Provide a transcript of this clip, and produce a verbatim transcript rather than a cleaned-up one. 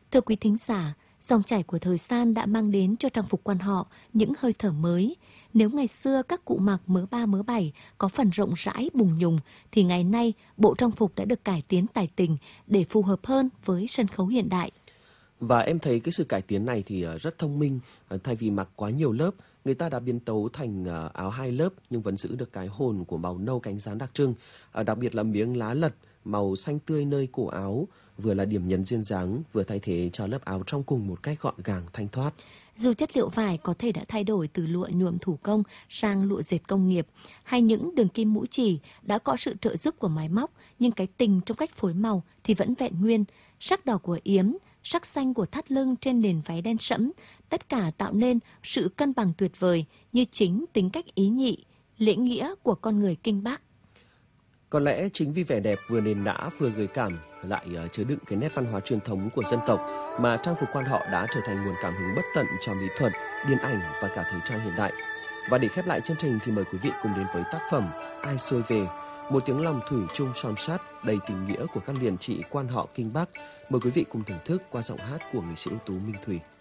Thưa quý thính giả, dòng chảy của thời gian đã mang đến cho trang phục quan họ những hơi thở mới. Nếu ngày xưa các cụ mặc mớ ba mớ bảy có phần rộng rãi bùng nhùng, thì ngày nay bộ trang phục đã được cải tiến tài tình để phù hợp hơn với sân khấu hiện đại. Và em thấy cái sự cải tiến này thì rất thông minh. Thay vì mặc quá nhiều lớp, người ta đã biến tấu thành áo hai lớp nhưng vẫn giữ được cái hồn của màu nâu cánh gián đặc trưng. Đặc biệt là miếng lá lật màu xanh tươi nơi cổ áo vừa là điểm nhấn duyên dáng, vừa thay thế cho lớp áo trong cùng một cách gọn gàng thanh thoát. Dù chất liệu vải có thể đã thay đổi từ lụa nhuộm thủ công sang lụa dệt công nghiệp, hay những đường kim mũ chỉ đã có sự trợ giúp của máy móc, nhưng cái tình trong cách phối màu thì vẫn vẹn nguyên. Sắc đỏ của yếm, sắc xanh của thắt lưng trên nền váy đen sẫm, tất cả tạo nên sự cân bằng tuyệt vời như chính tính cách ý nhị, lễ nghĩa của con người Kinh Bắc. Có lẽ chính vì vẻ đẹp vừa nền nã vừa gợi cảm, lại chứa đựng cái nét văn hóa truyền thống của dân tộc mà trang phục quan họ đã trở thành nguồn cảm hứng bất tận cho mỹ thuật, điện ảnh và cả thời trang hiện đại. Và để khép lại chương trình thì mời quý vị cùng đến với tác phẩm Ai xuôi về, một tiếng lòng thủy chung son sắt đầy tình nghĩa của các liền trị quan họ Kinh Bắc. Mời quý vị cùng thưởng thức qua giọng hát của nghệ sĩ ưu tú Minh Thùy.